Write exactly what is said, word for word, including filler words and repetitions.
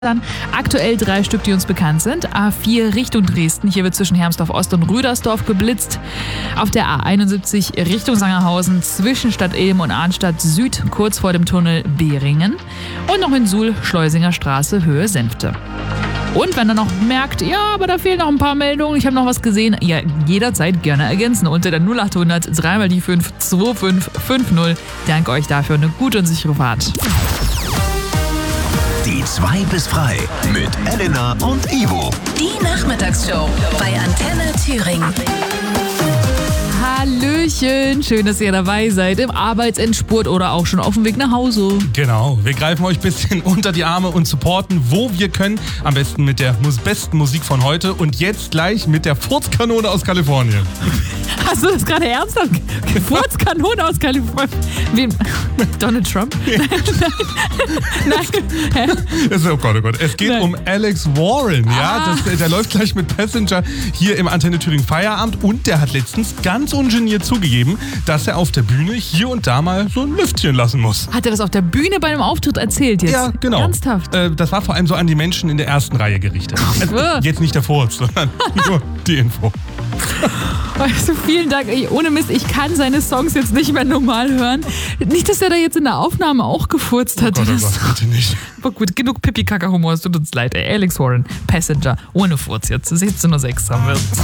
Dann aktuell drei Stück, die uns bekannt sind. A vier Richtung Dresden. Hier wird zwischen Hermsdorf Ost und Rüdersdorf geblitzt. Auf der A einundsiebzig Richtung Sangerhausen zwischen Stadt Ilm und Arnstadt Süd, kurz vor dem Tunnel Behringen. Und noch in Suhl, Schleusinger Straße, Höhe Senfte. Und wenn ihr noch merkt, ja, aber da fehlen noch ein paar Meldungen, ich habe noch was gesehen, ja, jederzeit gerne ergänzen unter der null acht hundert drei mal die fünf zwei fünf fünf null. Danke euch dafür, eine gute und sichere Fahrt. Die zwei bis frei mit Elena und Ivo. Die Nachmittagsshow bei Antenne Thüringen. Hallöchen, schön, dass ihr dabei seid im Arbeitsendspurt oder auch schon auf dem Weg nach Hause. Genau, wir greifen euch ein bisschen unter die Arme und supporten, wo wir können. Am besten mit der besten Musik von heute und jetzt gleich mit der Furzkanone aus Kalifornien. Hast du das gerade ernsthaft? Furzkanone aus Kalifornien? Wie, Donald Trump? Nein, nein, nein. Das ist, oh Gott, oh Gott. Es geht nein. um Alex Warren. Ja, ah. das, der läuft gleich mit Passenger hier im Antenne Thüringen Feierabend und der hat letztens ganz ungeniert zugegeben, dass er auf der Bühne hier und da mal so ein Lüftchen lassen muss. Hat er das auf der Bühne bei einem Auftritt erzählt jetzt? Ja, genau. Ernsthaft? Äh, das war vor allem so an die Menschen in der ersten Reihe gerichtet. Also, jetzt nicht der Furz, sondern nur die Info. Also vielen Dank. Ohne Mist, ich kann seine Songs jetzt nicht mehr normal hören. Nicht, dass er da jetzt in der Aufnahme auch gefurzt hat. Oh Gott, oh Gott, bitte nicht. Aber gut, genug Pipi-Kaka-Humor. Es tut uns leid. Ey. Alex Warren, Passenger, ohne Furz jetzt. sechzehn Uhr sechs haben wir.